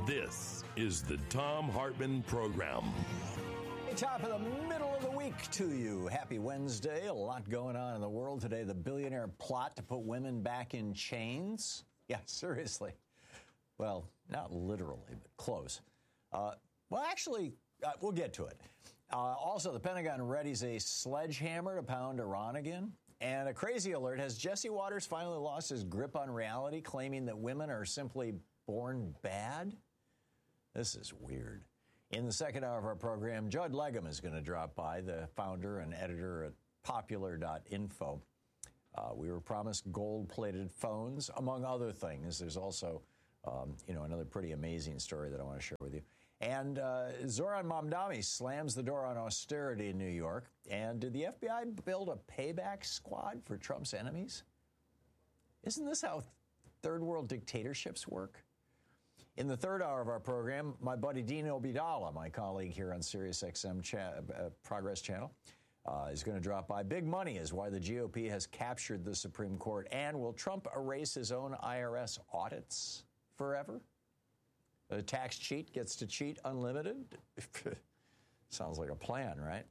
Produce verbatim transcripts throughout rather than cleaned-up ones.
This is the Thom Hartmann Program. Top of the middle of the week to you. Happy Wednesday. A lot going on in the world today. The billionaire plot to put women back in chains. Yeah, seriously. Well, not literally, but close. Uh, well, actually, uh, we'll get to it. Uh, also, the Pentagon readies a sledgehammer to pound Iran again. And a crazy alert. Has Jesse Watters finally lost his grip on reality, claiming that women are simply born bad? This is weird. In the second hour of our program, Judd Legum is going to drop by, the founder and editor at popular dot info. Uh, we were promised gold-plated phones, among other things. There's also, um, you know, another pretty amazing story that I want to share with you. And uh, Zoran Mamdani slams the door on austerity in New York. And did the F B I build a payback squad for Trump's enemies? Isn't this how third world dictatorships work? In the third hour of our program, my buddy Dean Obeidallah, my colleague here on Sirius X M cha- uh, Progress Channel, uh, is going to drop by. Big money is why the G O P has captured the Supreme Court. And will Trump erase his own I R S audits forever? The tax cheat gets to cheat unlimited? Sounds like a plan, right?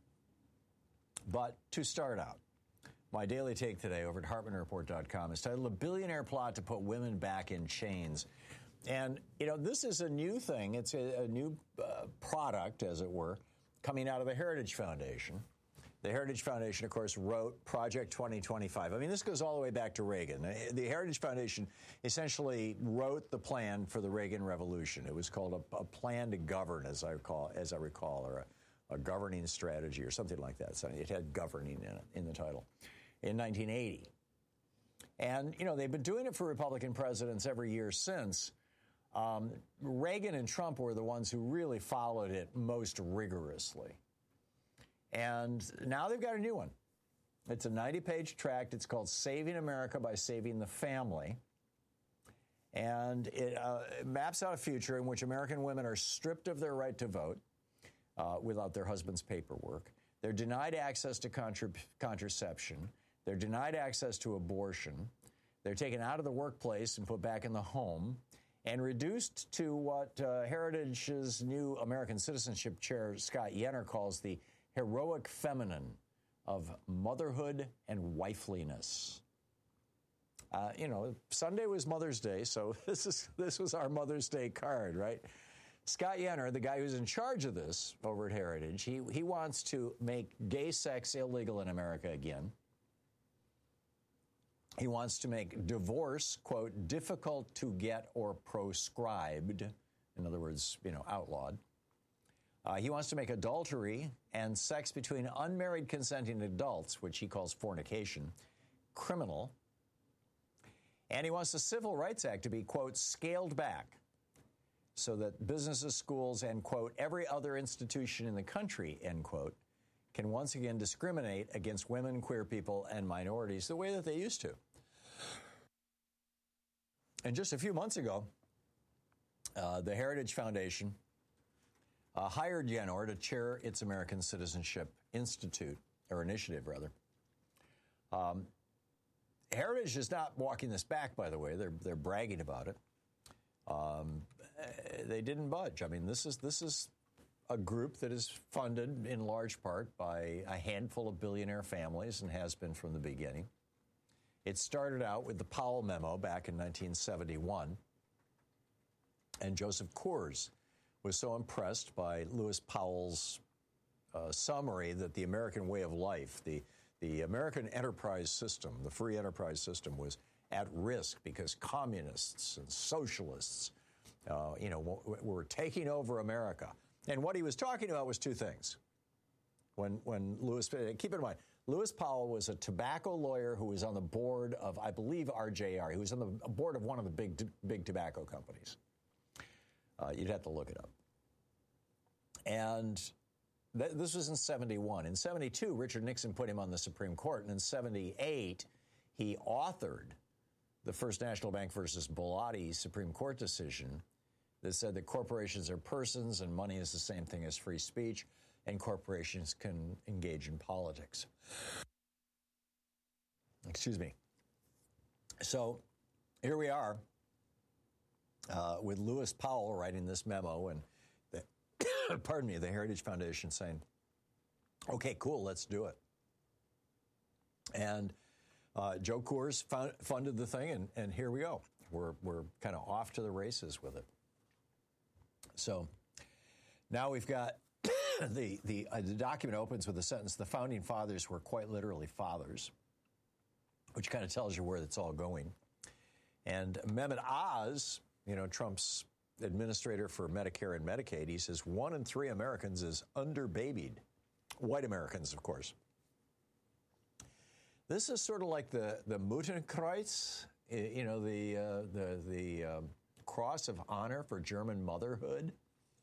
But to start out, my daily take today over at Hartmann Report dot com is titled "A Billionaire Plot to Put Women Back in Chains." And, you know, this is a new thing. It's a, a new uh, product, as it were, coming out of the Heritage Foundation. The Heritage Foundation, of course, wrote Project twenty twenty-five. I mean, this goes all the way back to Reagan. The Heritage Foundation essentially wrote the plan for the Reagan Revolution. It was called a, a plan to govern, as I recall, as I recall, or a, a governing strategy or something like that. So it had governing in it, in the title, in nineteen eighty. And, you know, they've been doing it for Republican presidents every year since. Um, Reagan and Trump were the ones who really followed it most rigorously. And now they've got a new one. It's a ninety-page tract. It's called Saving America by Saving the Family. And it, uh, it maps out a future in which American women are stripped of their right to vote uh, without their husband's paperwork. They're denied access to contra- contraception. They're denied access to abortion. They're taken out of the workplace and put back in the home and reduced to what uh, Heritage's new American citizenship chair, Scott Yenor, calls the heroic feminine of motherhood and wifeliness. Uh, you know, Sunday was Mother's Day, so this is this was our Mother's Day card, right? Scott Yenor, the guy who's in charge of this over at Heritage, he he wants to make gay sex illegal in America again. He wants to make divorce, quote, difficult to get or proscribed. In other words, you know, outlawed. Uh, he wants to make adultery and sex between unmarried consenting adults, which he calls fornication, criminal. And he wants the Civil Rights Act to be, quote, scaled back so that businesses, schools, and, quote, every other institution in the country, end quote, can once again discriminate against women, queer people, and minorities the way that they used to. And just a few months ago, uh, the Heritage Foundation uh, hired Yenor to chair its American Citizenship Institute, or initiative, rather. Um, Heritage is not walking this back, by the way. They're they're bragging about it. Um, they didn't budge. I mean, this is this is a group that is funded in large part by a handful of billionaire families and has been from the beginning. It started out with the Powell Memo back in nineteen seventy-one. And Joseph Coors was so impressed by Lewis Powell's uh, summary that the American way of life, the, the American enterprise system, the free enterprise system, was at risk because communists and socialists, uh, you know, w- were taking over America. And what he was talking about was two things. When when Lewis, keep in mind, Lewis Powell was a tobacco lawyer who was on the board of, I believe, R J R. He was on the board of one of the big big tobacco companies. Uh, you'd have to look it up. And th- this was in seventy-one. In seventy-two, Richard Nixon put him on the Supreme Court. And in seventy-eight, he authored the First National Bank versus Bellotti Supreme Court decision that said that corporations are persons and money is the same thing as free speech, and corporations can engage in politics. Excuse me. So here we are. Uh, with Lewis Powell writing this memo and, the, pardon me, the Heritage Foundation saying, okay, cool, let's do it. And uh, Joe Coors found, funded the thing, and, and here we go. We're, we're kind of off to the races with it. So now we've got the, the, uh, the document opens with the sentence, the Founding Fathers were quite literally fathers, which kind of tells you where it's all going. And Mehmet Oz, you know, Trump's administrator for Medicare and Medicaid, he says one in three Americans is underbabied. White Americans, of course. This is sort of like the, the Muttenkreuz, you know, the, uh, the, the um, Cross of Honor for German motherhood.